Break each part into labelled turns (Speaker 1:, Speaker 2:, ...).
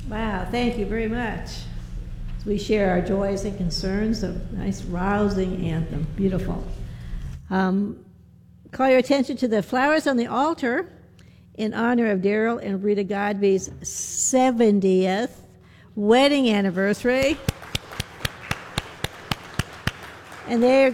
Speaker 1: Wow, thank you very much. As we share our joys and concerns, a nice rousing anthem. Beautiful. Call your attention to the flowers on the altar in honor of Daryl and Rita Godby's 70th wedding anniversary. And they're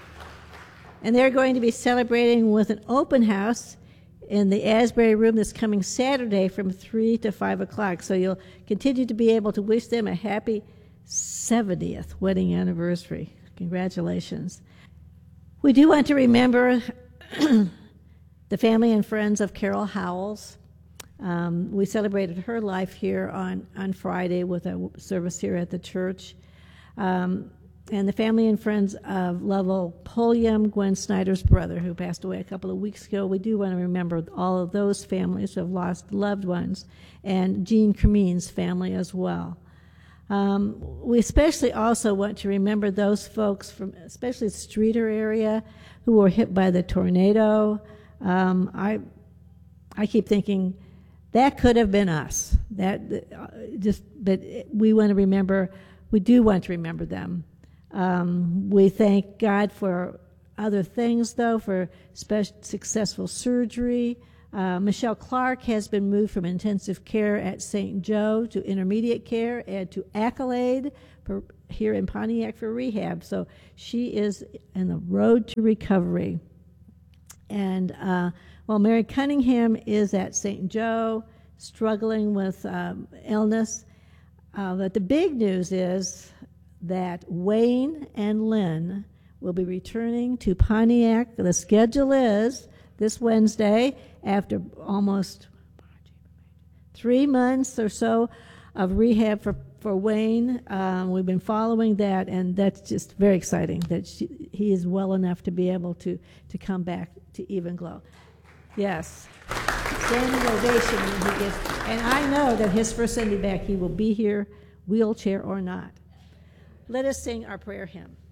Speaker 1: going to be celebrating with an open house in the Asbury Room this coming Saturday from 3 to 5 o'clock. So you'll continue to be able to wish them a happy 70th wedding anniversary. Congratulations. We do want to remember the family and friends of Carol Howells. We celebrated her life here on Friday with a service here at the church. And the family and friends of Lovell Pulliam, Gwen Snyder's brother, who passed away a couple of weeks ago. We do want to remember all of those families who have lost loved ones, and Jean Cremeen's family as well. We especially also want to remember those folks from especially the Streeter area who were hit by the tornado. I keep thinking that could have been us. But we want to remember. We do want to remember them. We thank God for other things, though, for successful surgery. Michelle Clark has been moved from intensive care at St. Joe to intermediate care and to Accolade here in Pontiac for rehab. So she is in the road to recovery. And while Mary Cunningham is at St. Joe struggling with illness, but the big news is that Wayne and Lynn will be returning to Pontiac. The schedule is this Wednesday after almost 3 months or so of rehab for Wayne. We've been following that, and that's just very exciting that he is well enough to be able to come back to Evanglow. Yes. Standing ovation when he gets, and I know that his first Sunday back he will be here, wheelchair or not. Let us sing our prayer hymn.